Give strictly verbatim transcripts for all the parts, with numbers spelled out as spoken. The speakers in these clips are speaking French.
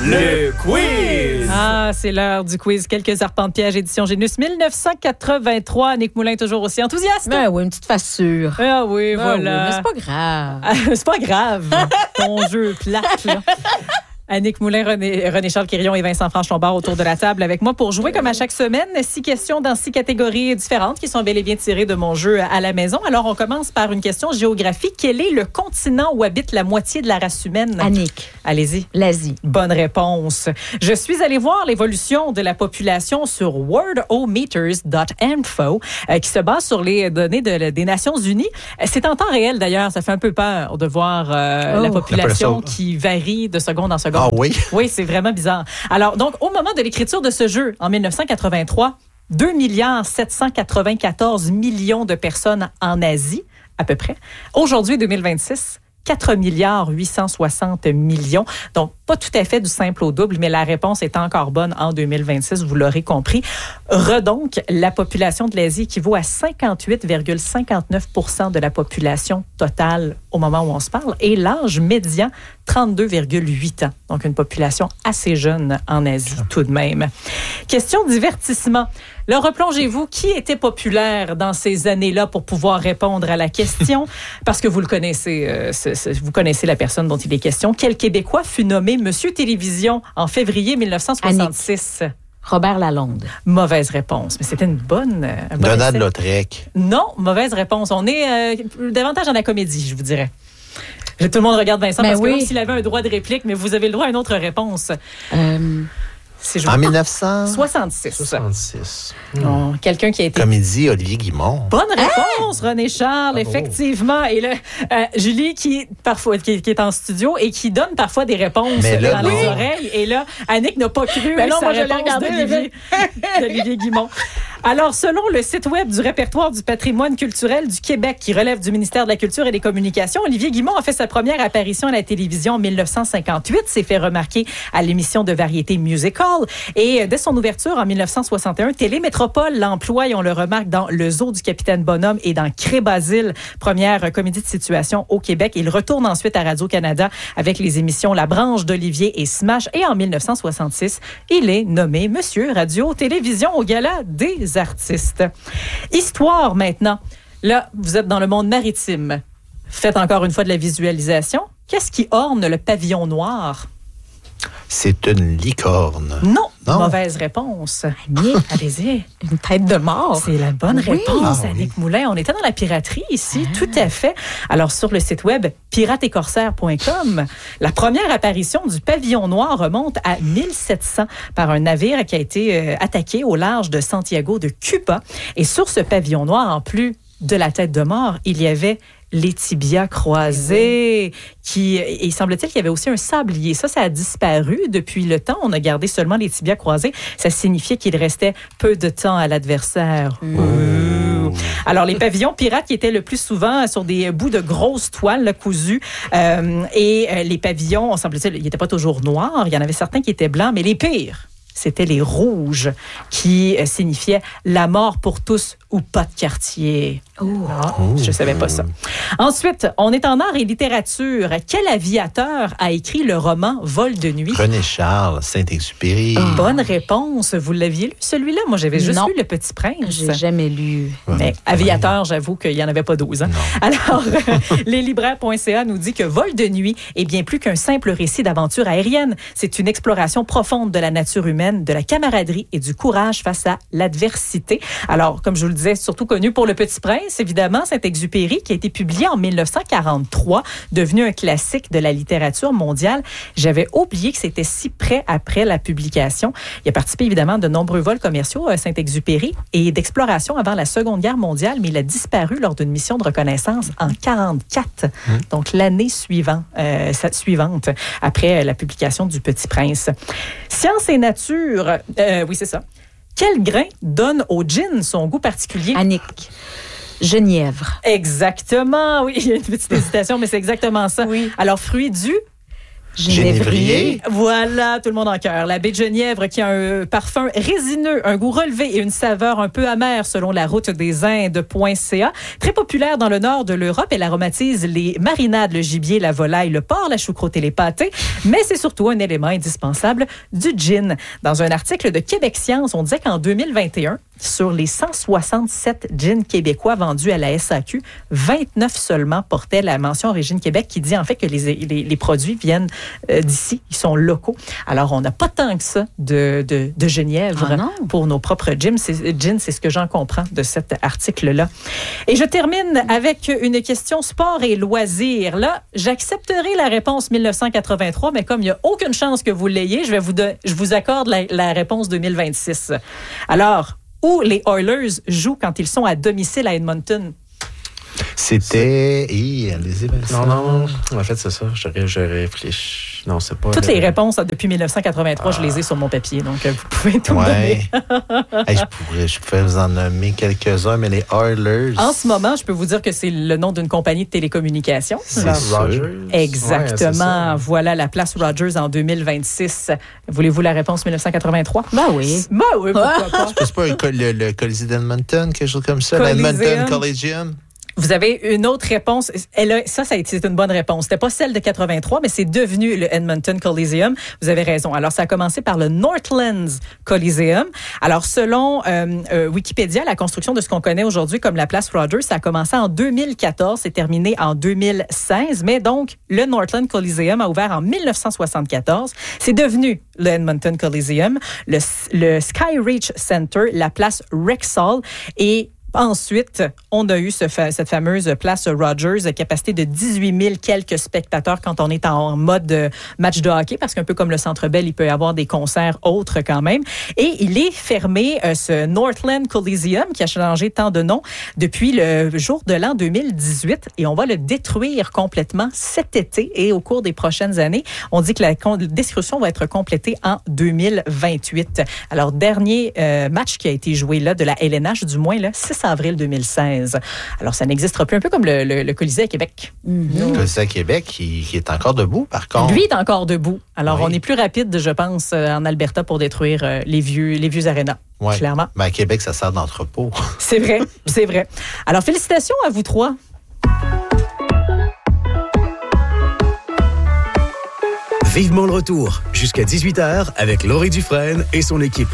Le quiz! Ah, c'est l'heure du quiz. Quelques arpents de piège, édition Génus mille neuf cent quatre-vingt-trois. Annick Moulin, toujours aussi enthousiaste. Ben oui, une petite face sûre. Ah oui, Ben voilà. oui, mais c'est pas grave. Ah, c'est pas grave, ton jeu plate, là. Annick Moulin, René, René Charles Quirion et Vincent Franche-Lombard autour de la table avec moi pour jouer comme à chaque semaine. Six questions dans six catégories différentes qui sont bel et bien tirées de mon jeu à la maison. Alors, on commence par une question géographique. Quel est le continent où habite la moitié de la race humaine? Annick. Allez-y. L'Asie. Bonne réponse. Je suis allée voir l'évolution de la population sur worldometers dot info euh, qui se base sur les données de, des Nations Unies. C'est en temps réel d'ailleurs. Ça fait un peu peur de voir euh, Oh. la population qui varie de seconde en seconde. Ah oui? Oui, c'est vraiment bizarre. Alors, donc, au moment de l'écriture de ce jeu, en mille neuf cent quatre-vingt-trois, deux milliards sept cent quatre-vingt-quatorze millions de personnes en Asie, à peu près. Aujourd'hui, deux mille vingt-six, quatre milliards huit cent soixante millions. Donc, pas tout à fait du simple au double, mais la réponse est encore bonne en deux mille vingt-six, vous l'aurez compris. Redonc, la population de l'Asie équivaut à cinquante-huit virgule cinquante-neuf pour cent de la population totale au moment où on se parle, et l'âge médian, trente-deux virgule huit ans. Donc, une population assez jeune en Asie, tout de même. Question divertissement. Là, replongez-vous, qui était populaire dans ces années-là pour pouvoir répondre à la question? Parce que vous le connaissez, euh, c'est, c'est, vous connaissez la personne dont il est question. Quel Québécois fut nommé Monsieur Télévision en février mille neuf cent soixante-six? Annick. Robert Lalonde. Mauvaise réponse, mais c'était une bonne... Un bon Donald essai. Lautrec. Non, mauvaise réponse. On est euh, davantage dans la comédie, je vous dirais. Tout le monde regarde Vincent, Ben parce que oui. même s'il avait un droit de réplique, mais vous avez le droit à une autre réponse. Euh, C'est En mille neuf cents soixante-six. soixante-six. Oh, quelqu'un qui a été... Comédie, Olivier Guimond. Bonne réponse, René Charles, Bravo. effectivement. Et là, euh, Julie, qui, parfois, qui, qui est en studio et qui donne parfois des réponses Mais là, dans les non. oreilles. Et là, Annick n'a pas cru Ben à non, sa moi, je l'ai réponse regardé, d'Olivier, d'Olivier Guimond. Alors, selon le site web du répertoire du patrimoine culturel du Québec, qui relève du ministère de la Culture et des Communications, Olivier Guimond a fait sa première apparition à la télévision en mille neuf cent cinquante-huit, s'est fait remarquer à l'émission de variété Music Hall. Et dès son ouverture en mille neuf cent soixante et un, Télémétropole l'emploie et on le remarque dans Le Zoo du Capitaine Bonhomme et dans Cré-Basile, première comédie de situation au Québec. Il retourne ensuite à Radio-Canada avec les émissions La Branche d'Olivier et Smash. Et en mille neuf cent soixante-six, il est nommé Monsieur Radio-Télévision au Gala des artistes. Histoire maintenant. Là, vous êtes dans le monde maritime. Faites encore une fois de la visualisation. Qu'est-ce qui orne le pavillon noir? C'est une licorne. Non. Non. Mauvaise réponse. Annick. Allez-y. Une tête de mort. C'est la bonne Oui. réponse, Ah, Annick oui. Moulin. On était dans la piraterie ici, tout à fait. Alors, sur le site web pirate et corsaire point com, la première apparition du pavillon noir remonte à mille sept cents par un navire qui a été euh, attaqué au large de Santiago de Cuba. Et sur ce pavillon noir, en plus de la tête de mort, il y avait les tibias croisés, qui, et il semble-t-il qu'il y avait aussi un sablier. Ça, ça a disparu depuis le temps. On a gardé seulement les tibias croisés. Ça signifiait qu'il restait peu de temps à l'adversaire. Ouh. Alors, les pavillons pirates qui étaient le plus souvent sur des bouts de grosses toiles là, cousues. Euh, et euh, les pavillons, on semble-t-il, ils n'étaient pas toujours noirs. Il y en avait certains qui étaient blancs, mais les pires, c'était les rouges, qui euh, signifiaient la mort pour tous ou pas de quartier. Oh. Ah, je ne savais pas ça. Ensuite, on est en art et littérature. Quel aviateur a écrit le roman Vol de nuit? René Charles, Saint-Exupéry. Bonne réponse. Vous l'aviez lu, celui-là? Moi, j'avais juste Non. lu Le Petit Prince. J'ai jamais lu. Mais aviateur, j'avoue qu'il n'y en avait pas douze. Hein? Alors, euh, leslibraires point c a nous dit que Vol de nuit est bien plus qu'un simple récit d'aventure aérienne. C'est une exploration profonde de la nature humaine, de la camaraderie et du courage face à l'adversité. Alors, comme je vous le disais, surtout connu pour Le Petit Prince, évidemment, Saint-Exupéry, qui a été publié en mille neuf cent quarante-trois, devenu un classique de la littérature mondiale. J'avais oublié que c'était si près après la publication. Il a participé évidemment de nombreux vols commerciaux, euh, Saint-Exupéry, et d'exploration avant la Seconde Guerre mondiale, mais il a disparu lors d'une mission de reconnaissance en quarante-quatre, mmh. donc l'année suivante, euh, suivante, après la publication du Petit Prince. Science et nature, euh, oui, c'est ça. Quel grain donne au gin son goût particulier? Annick. Genièvre. Exactement, oui. Il y a une petite hésitation, mais c'est exactement ça. Oui. Alors, fruit du... Génévrier. Voilà, tout le monde en cœur. La baie de Genièvre qui a un parfum résineux, un goût relevé et une saveur un peu amère selon la route des Indes.ca. Très populaire dans le nord de l'Europe, elle aromatise les marinades, le gibier, la volaille, le porc, la choucroute et les pâtés. Mais c'est surtout un élément indispensable du gin. Dans un article de Québec Science, on disait qu'en deux mille vingt et un, sur les cent soixante-sept gins québécois vendus à la S A Q, vingt-neuf seulement portaient la mention Origine Québec qui dit en fait que les, les, les produits viennent euh, d'ici, ils sont locaux. Alors, on n'a pas tant que ça de, de, de Genièvre Ah non. pour nos propres gins. C'est, gins, c'est ce que j'en comprends de cet article-là. Et je termine avec une question sport et loisirs. Là, j'accepterai la réponse mille neuf cent quatre-vingt-trois, mais comme il n'y a aucune chance que vous l'ayez, je vais vous, de, je vous accorde la, la réponse deux mille vingt-six. Alors, où les Oilers jouent quand ils sont à domicile à Edmonton? C'était... Hi, allez-y, Vincent. Non, non, non. En fait, c'est ça. Je, ré- je réfléchis. Non, c'est pas... Toutes le... les réponses depuis mille neuf cent quatre-vingt-trois, ah. je les ai sur mon papier, donc vous pouvez tout me donner. hey, je, pourrais, je pourrais vous en nommer quelques-uns, mais les Oilers... En ce moment, je peux vous dire que c'est le nom d'une compagnie de télécommunications. C'est Alors, sûr. Rogers. Exactement. Ouais, ça. Voilà la place Rogers en deux mille vingt-six. Voulez-vous la réponse mille neuf cent quatre-vingt-trois? Ben oui. Ben oui, pourquoi pas? C'est pas un col- le, le Colisée d'Edmonton, quelque chose comme ça? Coliseum. L'Edmonton Collegium? Vous avez une autre réponse. Elle a, ça, ça a été c'est une bonne réponse. C'était pas celle de quatre-vingt-trois, mais c'est devenu le Edmonton Coliseum. Vous avez raison. Alors, ça a commencé par le Northlands Coliseum. Alors, selon euh, euh, Wikipédia, la construction de ce qu'on connaît aujourd'hui comme la place Rogers, ça a commencé en deux mille quatorze, c'est terminé en deux mille seize. Mais donc, le Northland Coliseum a ouvert en mille neuf cent soixante-quatorze. C'est devenu le Edmonton Coliseum, le, le Skyreach Center, la place Rexall et ensuite, on a eu ce fa- cette fameuse place Rogers, capacité de dix-huit mille quelques spectateurs quand on est en mode match de hockey, parce qu'un peu comme le Centre Bell, il peut y avoir des concerts autres quand même. Et il est fermé, euh, ce Northland Coliseum, qui a changé tant de nom, depuis le jour de l'an deux mille dix-huit. Et on va le détruire complètement cet été et au cours des prochaines années. On dit que la con- destruction va être complétée en deux mille vingt-huit. Alors, dernier euh, match qui a été joué là, de la L N H, du moins, là, six avril deux mille seize. Alors, ça n'existera plus, un peu comme le, le, le Colisée à Québec. Mm-hmm. Le Colisée à Québec, qui, qui est encore debout, par contre. Lui est encore debout. Alors, Oui. on est plus rapide, je pense, en Alberta pour détruire euh, les vieux, les vieux arénas. Ouais. Clairement. Mais à Québec, ça sert d'entrepôt. C'est vrai, c'est vrai. Alors, félicitations à vous trois. Vivement le retour, jusqu'à dix-huit heures avec Laurie Dufresne et son équipe.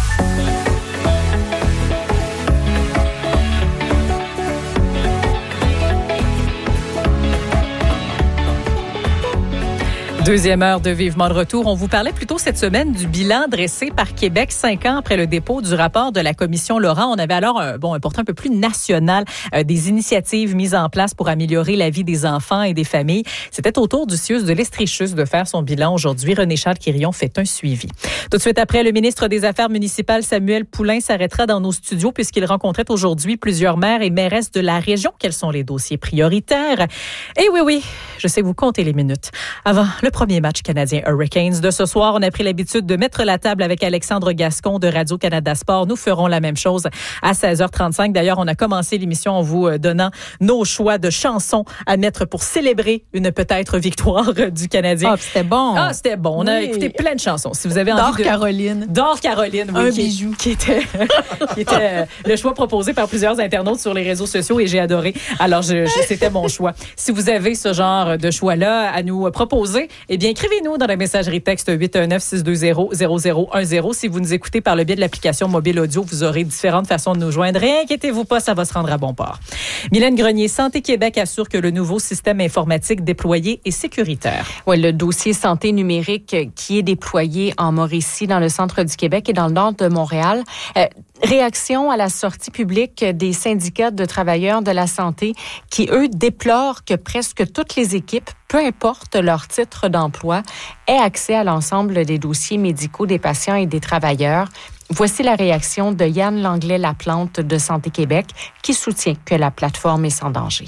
Deuxième heure de Vivement le retour. On vous parlait plutôt cette semaine du bilan dressé par Québec cinq ans après le dépôt du rapport de la commission Laurent. On avait alors un, bon, un portrait un peu plus national, euh, des initiatives mises en place pour améliorer la vie des enfants et des familles. C'était au tour du C I U S de l'Estrichus de faire son bilan aujourd'hui. René-Charles Quirion fait un suivi. Tout de suite après, le ministre des Affaires municipales, Samuel Poulin, s'arrêtera dans nos studios puisqu'il rencontrait aujourd'hui plusieurs maires et mairesses de la région. Quels sont les dossiers prioritaires? Et oui, oui, je sais que vous comptez les minutes. Avant le premier match canadien Hurricanes de ce soir, on a pris l'habitude de mettre la table avec Alexandre Gascon de Radio-Canada Sport. Nous ferons la même chose à seize heures trente-cinq. D'ailleurs, on a commencé l'émission en vous donnant nos choix de chansons à mettre pour célébrer une peut-être victoire du Canadien. Ah, c'était bon. Ah, c'était bon. On a Oui. écouté plein de chansons. Si vous avez D'Or envie de... Caroline. D'Or Caroline, oui. Un qui, bijou. Qui était, qui était euh, le choix proposé par plusieurs internautes sur les réseaux sociaux et j'ai adoré. Alors, je, je, c'était mon choix. Si vous avez ce genre de choix-là à nous proposer, eh bien, écrivez-nous dans la messagerie texte huit un neuf six deux zéro zéro zéro un zéro. Si vous nous écoutez par le biais de l'application mobile audio, vous aurez différentes façons de nous joindre. Et inquiétez-vous pas, ça va se rendre à bon port. Mylène Grenier, Santé Québec assure que le nouveau système informatique déployé est sécuritaire. Oui, le dossier santé numérique qui est déployé en Mauricie, dans le centre du Québec et dans le nord de Montréal. Euh, réaction à la sortie publique des syndicats de travailleurs de la santé qui, eux, déplorent que presque toutes les équipes, peu importe leur titre d'emploi, aient accès à l'ensemble des dossiers médicaux des patients et des travailleurs. Voici la réaction de Yann Langlais-Laplante de Santé Québec qui soutient que la plateforme est sans danger.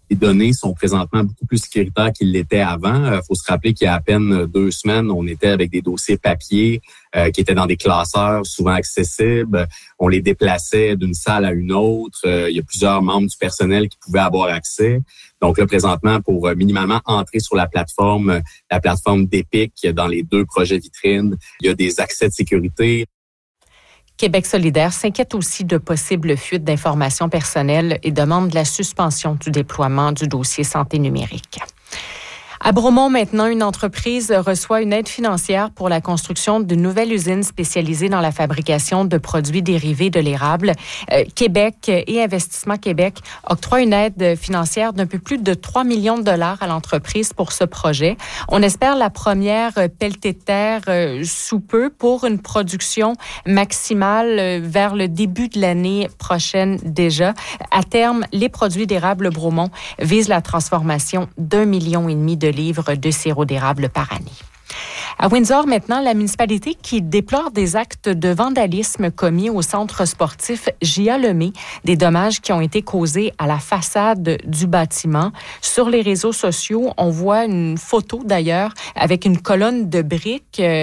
Les données sont présentement beaucoup plus sécuritaires qu'ils l'étaient avant. Il faut se rappeler qu'il y a à peine deux semaines, on était avec des dossiers papier euh, qui étaient dans des classeurs souvent accessibles. On les déplaçait d'une salle à une autre. Euh, il y a plusieurs membres du personnel qui pouvaient avoir accès. Donc là, présentement, pour euh, minimalement entrer sur la plateforme, la plateforme d'Epic dans les deux projets vitrines, il y a des accès de sécurité. Québec solidaire s'inquiète aussi de possibles fuites d'informations personnelles et demande la suspension du déploiement du dossier santé numérique. À Bromont, maintenant, une entreprise reçoit une aide financière pour la construction d'une nouvelle usine spécialisée dans la fabrication de produits dérivés de l'érable. Euh, Québec et Investissement Québec octroient une aide financière d'un peu plus de trois millions de dollars à l'entreprise pour ce projet. On espère la première pelletée de terre euh, sous peu pour une production maximale euh, vers le début de l'année prochaine déjà. À terme, les produits d'érable Bromont visent la transformation d'un million et demi de livres de sirop d'érable par année. À Windsor, maintenant, la municipalité qui déplore des actes de vandalisme commis au centre sportif J A Lemay, des dommages qui ont été causés à la façade du bâtiment. Sur les réseaux sociaux, on voit une photo d'ailleurs avec une colonne de briques